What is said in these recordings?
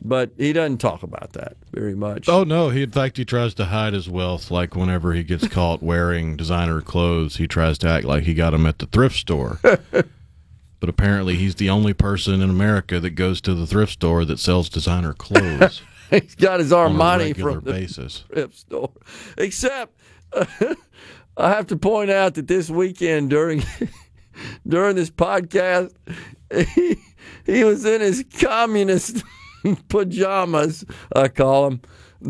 But he doesn't talk about that very much. Oh, no. In fact, he tries to hide his wealth. Like whenever he gets caught wearing designer clothes, he tries to act like he got them at the thrift store. But apparently he's the only person in America that goes to the thrift store that sells designer clothes. He's got his Armani from the basis. thrift store. Except, I have to point out that this weekend during this podcast, he was in his communist pajamas, I call them.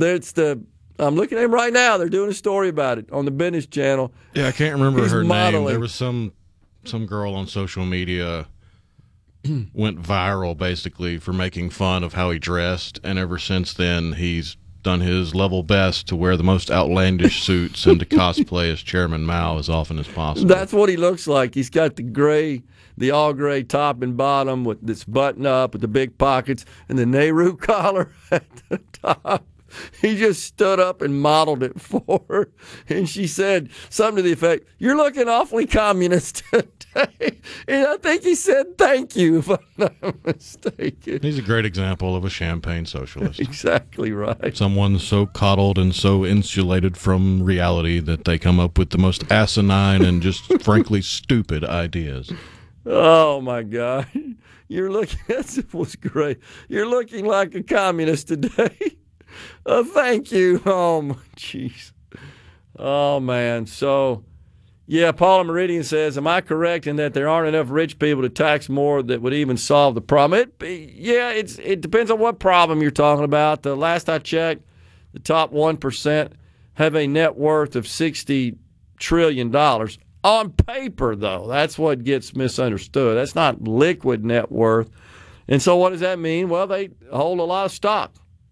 I'm looking at him right now. They're doing a story about it on the Business Channel. Yeah, I can't remember He's her modeling. name. There was some girl on social media went viral basically for making fun of how he dressed, and ever since then he's done his level best to wear the most outlandish suits and to cosplay as Chairman Mao as often as possible. That's what he looks like. He's got the all gray top and bottom with this button up with the big pockets and the Nehru collar at the top. He just stood up and modeled it for her. And she said something to the effect, "You're looking awfully communist today." And I think he said, "Thank you," if I'm not mistaken. He's a great example of a champagne socialist. Exactly right. Someone so coddled and so insulated from reality that they come up with the most asinine and just frankly stupid ideas. Oh, my God. That was great. You're looking like a communist today. Thank you. Oh, jeez. Oh, man. So, yeah, Paula Meridian says, am I correct in that there aren't enough rich people to tax more that would even solve the problem? It depends on what problem you're talking about. The last I checked, the top 1% have a net worth of $60 trillion. On paper, though, that's what gets misunderstood. That's not liquid net worth. And so what does that mean? Well, they hold a lot of stock.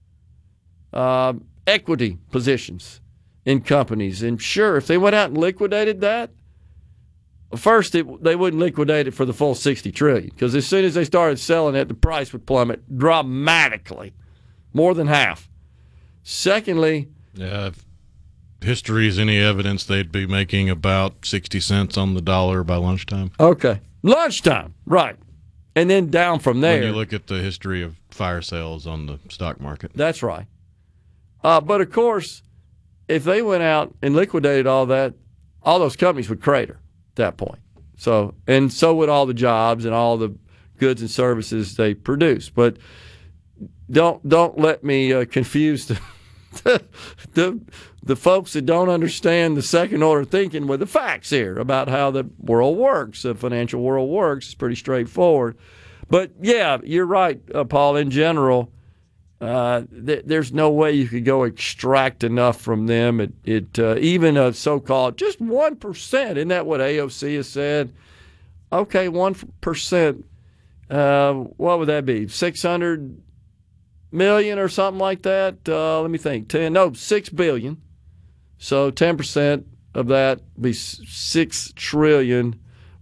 Equity positions in companies. And sure, if they went out and liquidated that, first they wouldn't liquidate it for the full $60 trillion, because as soon as they started selling it, the price would plummet dramatically, more than half. Secondly, if history is any evidence, they'd be making about 60 cents on the dollar by lunchtime. Okay, lunchtime, right, and then down from there. When you look at the history of fire sales on the stock market, that's right. But, of course, if they went out and liquidated all that, all those companies would crater at that point. So would all the jobs and all the goods and services they produce. But don't let me confuse the folks that don't understand the second-order thinking with the facts here about how the world works, the financial world works. It's pretty straightforward. But, yeah, you're right, Paul, in general. There's no way you could go extract enough from them. Even a so-called just 1%, isn't that what AOC has said? Okay, 1%. What would that be? 600 million or something like that? Let me think. 6 billion. So 10% of that would be 6 trillion.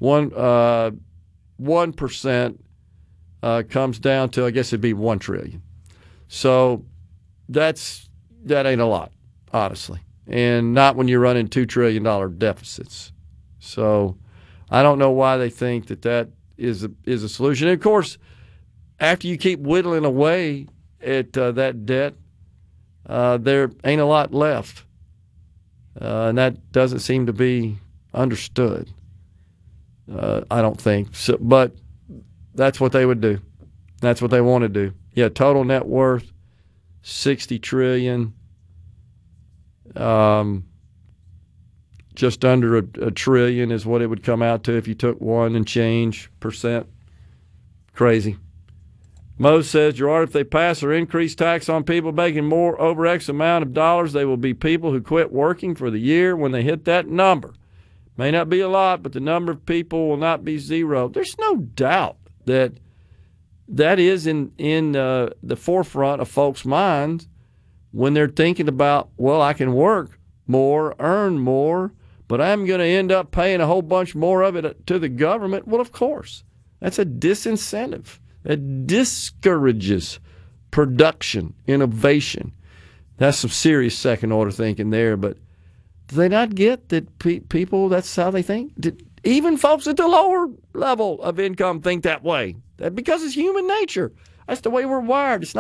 1% comes down to, I guess it'd be 1 trillion. So that ain't a lot, honestly, and not when you're running $2 trillion deficits. So I don't know why they think that is a solution. And of course, after you keep whittling away at that debt, there ain't a lot left, and that doesn't seem to be understood. I don't think so, but that's what they would do. That's what they want to do. Yeah, total net worth, $60 trillion, just under a trillion is what it would come out to if you took 1 and change %. Crazy. Mose says, Gerard, if they pass or increase tax on people making more over X amount of dollars, they will be people who quit working for the year when they hit that number. May not be a lot, but the number of people will not be zero. There's no doubt that is in the forefront of folks' minds when they're thinking about, well, I can work more, earn more, but I'm going to end up paying a whole bunch more of it to the government. Well, of course, that's a disincentive. It discourages production, innovation. That's some serious second-order thinking there, but do they not get that people, that's how they think? Even folks at the lower level of income think that way. Because it's human nature. That's the way we're wired. It's not